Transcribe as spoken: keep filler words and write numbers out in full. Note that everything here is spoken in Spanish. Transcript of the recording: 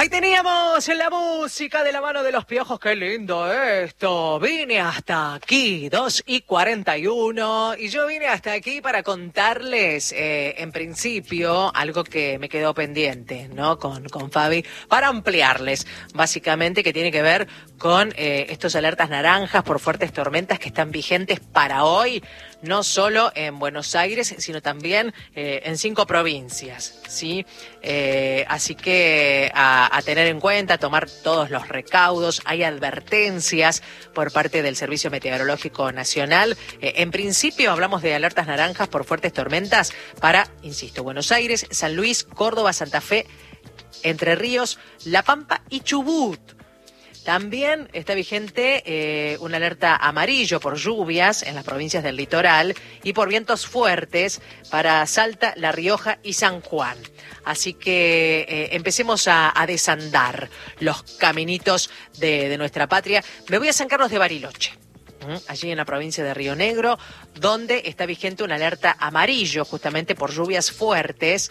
Ahí teníamos la música de la mano de los Piojos. Qué lindo esto. Vine hasta aquí, dos y cuarenta y uno, y yo vine hasta aquí para contarles, eh, en principio, algo que me quedó pendiente, ¿no? Con, con Fabi, para ampliarles, básicamente, que tiene que ver con eh, estos alertas naranjas por fuertes tormentas que están vigentes para hoy, no solo en Buenos Aires, sino también eh, en cinco provincias, ¿sí? Eh, así que a, a tener en cuenta, a tomar todos los recaudos. Hay advertencias por parte del Servicio Meteorológico Nacional. Eh, en principio hablamos de alertas naranjas por fuertes tormentas para, insisto, Buenos Aires, San Luis, Córdoba, Santa Fe, Entre Ríos, La Pampa y Chubut. También está vigente eh, una alerta amarillo por lluvias en las provincias del litoral y por vientos fuertes para Salta, La Rioja y San Juan. Así que eh, empecemos a, a desandar los caminitos de, de nuestra patria. Me voy a San Carlos de Bariloche, allí en la provincia de Río Negro, donde está vigente una alerta amarillo justamente por lluvias fuertes